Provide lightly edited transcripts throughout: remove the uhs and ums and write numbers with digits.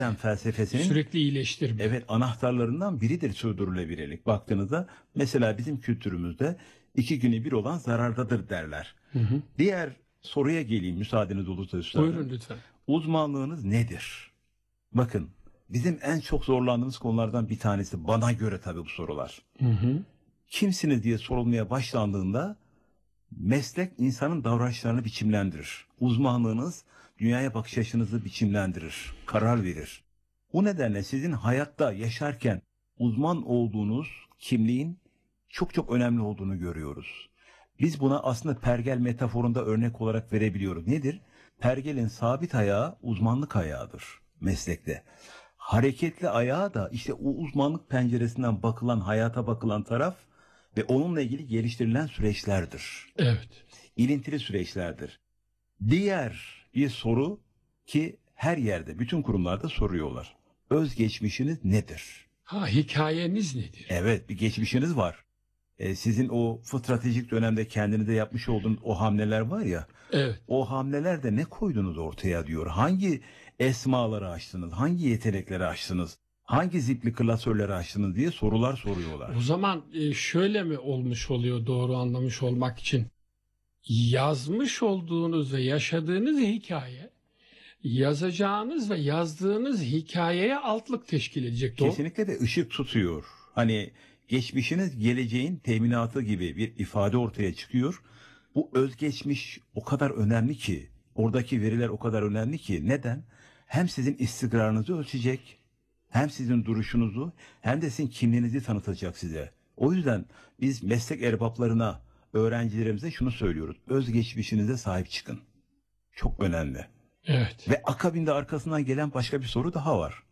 felsefesinin Sürekli iyileştirme. evet anahtarlarından biridir sürdürülebilirlik. Baktığınızda mesela bizim kültürümüzde 2 günü bir olan zarardadır derler. Hı hı. Diğer soruya geleyim müsaadeniz olursa üstadım. Buyurun lütfen. Uzmanlığınız nedir? Bakın bizim en çok zorlandığımız konulardan bir tanesi bana göre tabii bu sorular. Hı hı. Kimsiniz diye sorulmaya başlandığında meslek insanın davranışlarını biçimlendirir. Uzmanlığınız dünyaya bakış açınızı biçimlendirir, karar verir. Bu nedenle sizin hayatta yaşarken uzman olduğunuz kimliğin çok çok önemli olduğunu görüyoruz. Biz buna aslında pergel metaforunda örnek olarak verebiliyoruz. Nedir? Pergelin sabit ayağı uzmanlık ayağıdır meslekte. Hareketli ayağı da işte o uzmanlık penceresinden bakılan, hayata bakılan taraf ve onunla ilgili geliştirilen süreçlerdir. Evet. İlintili süreçlerdir. Diğer bir soru ki her yerde, bütün kurumlarda soruyorlar. Özgeçmişiniz nedir? Hikayeniz nedir? Evet, bir geçmişiniz var. Sizin o stratejik dönemde kendinize yapmış olduğunuz o hamleler var ya, Evet. o hamlelerde ne koydunuz ortaya diyor. Hangi esmaları açtınız, hangi yetenekleri açtınız, hangi zipli klasörleri açtınız diye sorular soruyorlar. O zaman şöyle mi olmuş oluyor doğru anlamış olmak için? Yazmış olduğunuz ve yaşadığınız hikaye, yazacağınız ve yazdığınız hikayeye altlık teşkil edecek. Doğru. Kesinlikle de ışık tutuyor. Hani geçmişiniz geleceğin teminatı gibi bir ifade ortaya çıkıyor. Bu özgeçmiş o kadar önemli ki, oradaki veriler o kadar önemli ki. Neden? Hem sizin istikrarınızı ölçecek, hem sizin duruşunuzu, hem de sizin kimliğinizi tanıtacak size. O yüzden biz meslek erbaplarına, öğrencilerimize şunu söylüyoruz. Özgeçmişinize sahip çıkın. Çok önemli. Evet. Ve akabinde arkasından gelen başka bir soru daha var.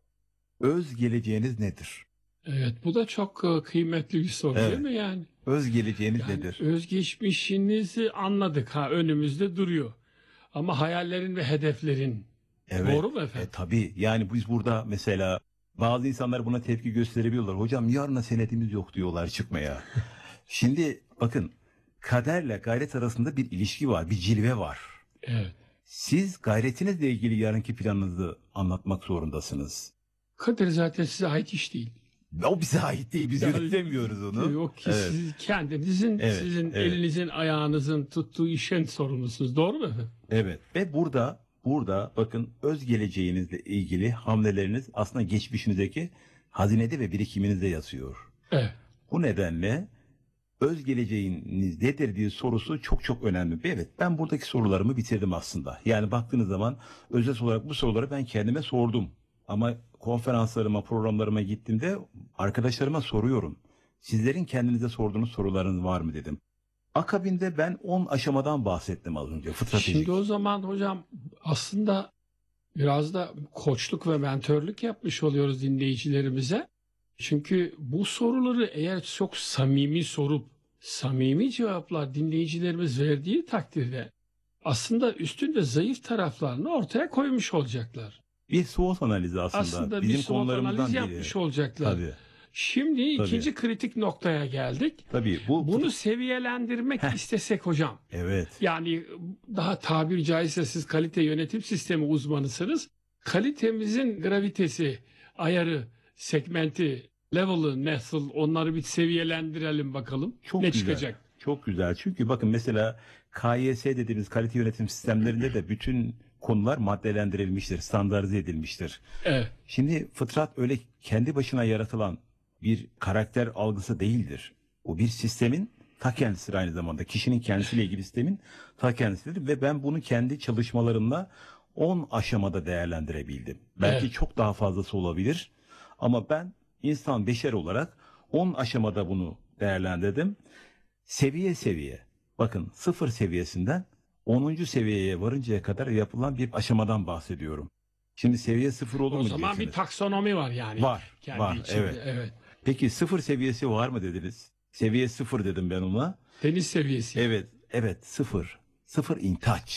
Öz geleceğiniz nedir? Evet, bu da çok kıymetli bir soru Evet. değil mi yani? Öz geleceğiniz Yani nedir? özgeçmişinizi anladık, önümüzde duruyor. Ama hayallerin ve hedeflerin Evet. doğru mu efendim? Tabii yani biz burada mesela bazı insanlar buna tepki gösterebiliyorlar. Hocam yarına senedimiz yok diyorlar çıkmaya. Şimdi bakın kaderle gayret arasında bir ilişki var, bir cilve var. Evet. Siz gayretinizle ilgili yarınki planınızı anlatmak zorundasınız. Kader zaten size ait iş değil. O bize ait değil, biz Yani, yönetemiyoruz onu. Yok ki Evet. siz kendinizin, Evet, sizin evet. elinizin, ayağınızın tuttuğu işin sorumlusunuz. Doğru mu efendim? Evet ve burada bakın öz geleceğinizle ilgili hamleleriniz aslında geçmişinizdeki hazinede ve birikiminizde yazıyor. Evet. Bu nedenle öz geleceğiniz nedir diye sorusu çok çok önemli. Evet ben buradaki sorularımı bitirdim aslında. Yani baktığınız zaman özet olarak bu soruları ben kendime sordum. Ama konferanslarıma, programlarıma gittiğimde arkadaşlarıma soruyorum. Sizlerin kendinize sorduğunuz sorularınız var mı dedim. Akabinde ben 10 aşamadan bahsettim az önce. Stratejik. Şimdi o zaman hocam aslında biraz da koçluk ve mentörlük yapmış oluyoruz dinleyicilerimize. Çünkü bu soruları eğer çok samimi sorup samimi cevaplar dinleyicilerimiz verdiği takdirde aslında üstünde zayıf taraflarını ortaya koymuş olacaklar. Bir SWOT analizi aslında. Aslında Bizim bir SWOT konularımızdan analiz biri. yapmış olacaklar. Tabii. Şimdi Tabii. ikinci kritik noktaya geldik. Tabii. Bunu seviyelendirmek istesek hocam. Evet. Yani daha tabiri caizse siz kalite yönetim sistemi uzmanısınız. Kalitemizin gravitesi, ayarı, segmenti, level'ı nasıl onları bir seviyelendirelim bakalım. Çok ne güzel. çıkacak? Çok güzel. Çünkü bakın mesela KYS dediğimiz kalite yönetim sistemlerinde de bütün konular maddelendirilmiştir, standartize edilmiştir. Evet. Şimdi fıtrat öyle kendi başına yaratılan bir karakter algısı değildir. O bir sistemin ta kendisidir aynı zamanda. Kişinin kendisiyle ilgili sistemin ta kendisidir ve ben bunu kendi çalışmalarımla 10 aşamada değerlendirebildim. Belki Evet. çok daha fazlası olabilir ama ben insan beşer olarak 10 aşamada bunu değerlendirdim. Seviye seviye. Bakın 0 seviyesinden 10. seviyeye varıncaya kadar yapılan bir aşamadan bahsediyorum. Şimdi seviye 0 olur O mu zaman bir diyeceksiniz? taksonomi var yani. Var, Kendi var, içinde. evet. Peki 0 seviyesi var mı dediniz? Seviye 0 dedim ben ona. Deniz seviyesi. Evet 0. 0 in touch.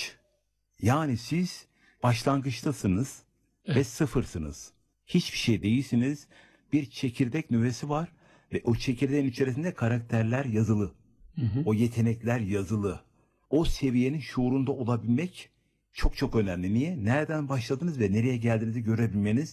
Yani siz başlangıçtasınız ve sıfırsınız. Hiçbir şey değilsiniz. Bir çekirdek nüvesi var ve o çekirdeğin içerisinde karakterler yazılı. O yetenekler yazılı. O seviyenin şuurunda olabilmek çok çok önemli. Niye? Nereden başladınız ve nereye geldiğinizi görebilmeniz